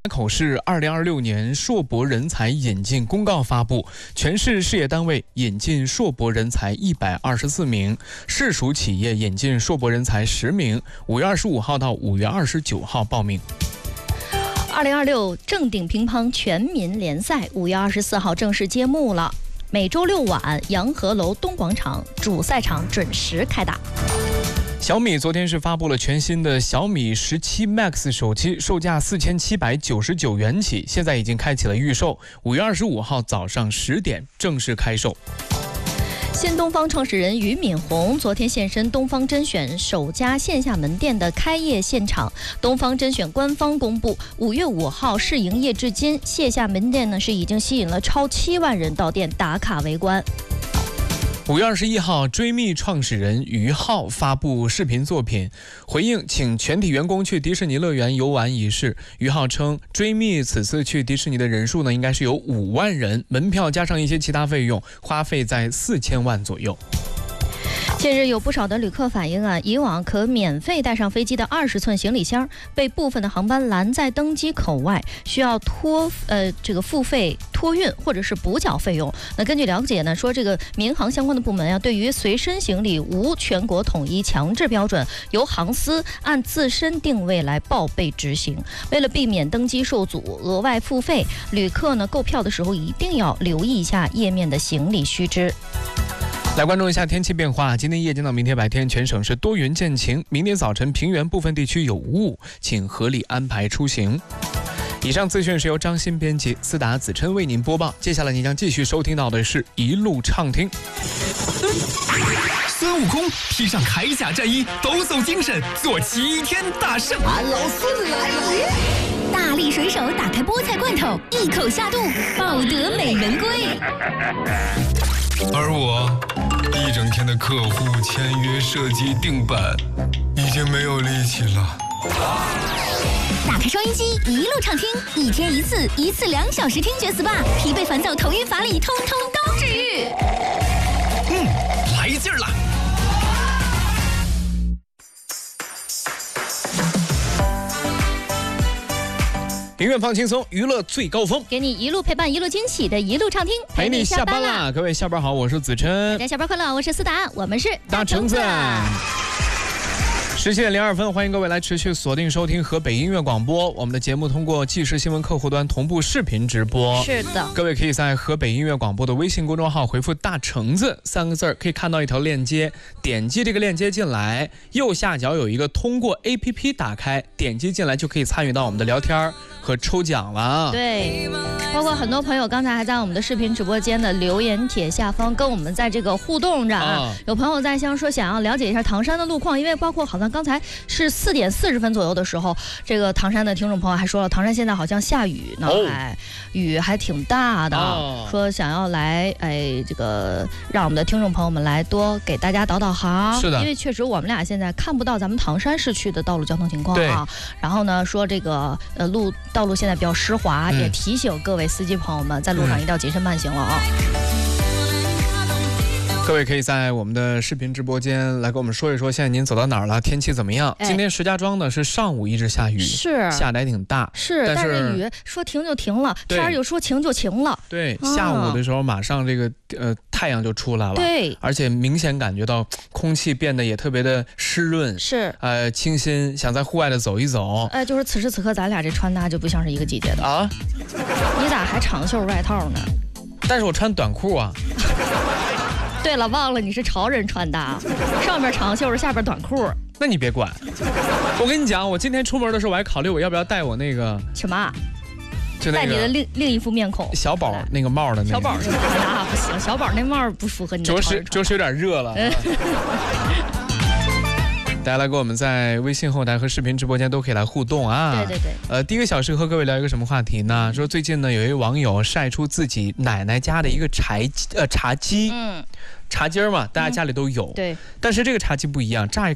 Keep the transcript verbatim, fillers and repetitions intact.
口市二零二六年硕博人才引进公告发布，全市事业单位引进硕博人才一百二十四名，市属企业引进硕博人才十名，五月二十五号到五月二十九号报名。 二零二六正鼎乒乓全民联赛五月二十四号正式揭幕了，每周六晚洋河楼东广场主赛场准时开打。 小米昨天是发布了全新的小米十七 Max 手机，售价四千七百九十九元起，现在已经开启了预售，五月二十五号早上十点正式开售。 新东方创始人俞敏洪昨天现身东方甄选首家线下门店的开业现场。东方甄选官方公布，五月五号试营业至今，线下门店呢是已经吸引了超七万人到店打卡围观。 五月二十一号，追觅创始人于浩发布视频作品，回应请全体员工去迪士尼乐园游玩一事。于浩称，追觅此次去迪士尼的人数呢，应该是有五万人，门票加上一些其他费用，花费在四千万左右。 近日有不少的旅客反映啊，以往可免费带上飞机的二十寸行李箱，被部分的航班拦在登机口外，需要托呃这个付费托运或者是补缴费用。那根据了解呢，说这个民航相关的部门啊，对于随身行李无全国统一强制标准，由航司按自身定位来报备执行。为了避免登机受阻、额外付费，旅客呢购票的时候一定要留意一下页面的行李须知。 来关注一下天气变化，今天夜间到明天白天全省是多云见晴，明天早晨平原部分地区有雾，请合理安排出行。以上资讯是由张鑫编辑，思达子琛为您播报。接下来您将继续收听到的是一路畅听。 孙悟空披上铠甲战衣，抖擞精神，做齐天大圣。 俺老孙来了！ 大力水手打开菠菜罐头，一口下肚，抱得美人归。 而我一整天的客户签约、设计、定版，已经没有力气了。 打开收音机，一路畅听，一天一次，一次两小时听觉 S P A， 疲惫烦躁、头晕乏力，通通都治愈。 嗯，来劲儿了！ 音乐放轻松，娱乐最高峰， 给你一路陪伴，一路惊喜的一路畅听， 陪你下班啦！各位下班好，我是子琛， 大家下班快乐，我是思达，我们是大橙子。十七点零二分，欢迎各位来持续锁定收听河北音乐广播。我们的节目通过即时新闻客户端同步视频直播。 是的， 各位可以在河北音乐广播的微信公众号回复大橙子三个字，可以看到一条链接，点击这个链接进来，右下角有一个通过 A P P 打开，点击进来就可以参与到我们的聊天和抽奖了。 对，包括很多朋友刚才还在我们的视频直播间的留言帖下方跟我们在这个互动着啊。有朋友在想说想要了解一下唐山的路况，因为包括好像刚才是四点四十分左右的时候，这个唐山的听众朋友还说了，唐山现在好像下雨呢，哦、哎，雨还挺大的，哦、说想要来哎这个让我们的听众朋友们来多给大家导导航。 是的， 因为确实我们俩现在看不到咱们唐山市区的道路交通情况啊。然后呢，说这个呃路道路现在比较湿滑，嗯、也提醒各位司机朋友们在路上一定要谨慎慢行了啊。嗯各位可以在我们的视频直播间来跟我们说一说，现在您走到哪儿了？天气怎么样？哎、今天石家庄呢是上午一直下雨， 是下得还挺大， 是，但 是, 但是雨说停就停了，天又说晴就晴了。 对，啊、下午的时候马上这个呃太阳就出来了， 对， 而且明显感觉到空气变得也特别的湿润， 是， 呃清新，想在户外的走一走。 呃，就是此时此刻咱俩这穿搭就不像是一个季节的啊，你咋还长袖外套呢？ 但是我穿短裤啊。 对了，忘了你是潮人穿搭，上面长袖，下边短裤。 那你别管，我跟你讲，我今天出门的时候我还考虑我要不要戴我那个什么， 就那个戴你的另另一副面孔， 小宝那个帽的那个。 小宝那个穿搭不行，小宝那帽不符合你的潮人穿搭。 主要是有点热了。大家来跟我们在微信后台和视频直播间都可以来互动啊！ 对对对。 呃，第一个小时和各位聊一个什么话题呢？说最近呢，有一位网友晒出自己奶奶家的一个茶呃茶几，嗯，茶几嘛，大家家里都有， 嗯、对。 但是这个茶几不一样，乍一看